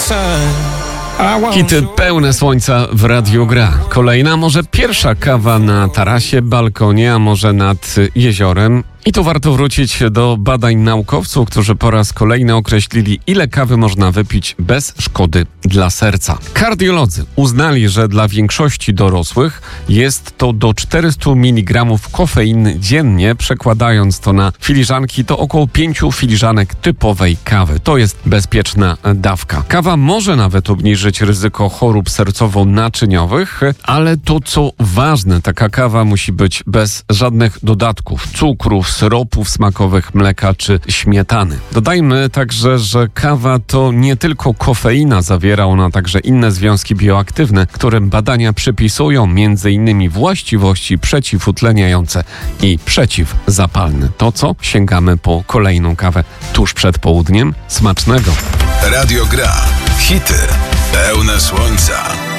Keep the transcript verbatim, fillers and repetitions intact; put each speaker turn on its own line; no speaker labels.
Hity pełne słońca w Radiu Gra. Kolejna, może pierwsza kawa na tarasie, balkonie, a może nad jeziorem. I tu warto wrócić do badań naukowców, którzy po raz kolejny określili, ile kawy można wypić bez szkody dla serca. Kardiolodzy uznali, że dla większości dorosłych jest to do czterysta miligramów kofeiny dziennie. Przekładając to na filiżanki, to około pięciu filiżanek typowej kawy. To jest bezpieczna dawka. Kawa może nawet obniżyć ryzyko chorób sercowo-naczyniowych, ale to co ważne, taka kawa musi być bez żadnych dodatków, cukrów, syropów smakowych, mleka czy śmietany. Dodajmy także, że kawa to nie tylko kofeina, zawiera ona także inne związki bioaktywne, którym badania przypisują między innymi właściwości przeciwutleniające i przeciwzapalne. To co? Sięgamy po kolejną kawę tuż przed południem. Smacznego!
Radio Gra. Hity pełne słońca.